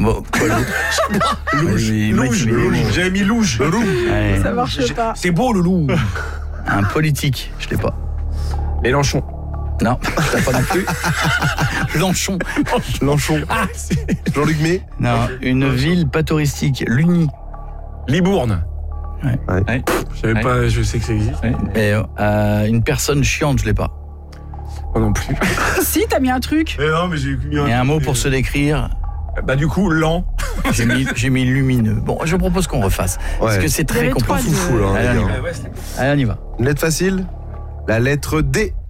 Bon, quoi l'autre? Louge. J'avais mis louge. Le loup. Ouais. Ça marche pas. C'est beau le loup. Un politique, je l'ai pas. Mélenchon. Non, je l'ai pas non plus. Lanchon. Lanchon. Jean-Luc May. Non, une ville pas touristique, Luni. Libourne. Ouais. Je savais pas, je sais que ça existe. Ouais. Et une personne chiante, je l'ai pas. Moi non plus. Si, t'as mis un truc. Mais non, mais j'ai mis Et un mot pour se décrire. Bah du coup, lent. J'ai mis lumineux. Bon, je propose qu'on refasse. Parce que c'est Il y très avait compliqué. trois, Fou, là, Allez, les on y gars. va. Allez, on y va. Une lettre facile. La lettre D.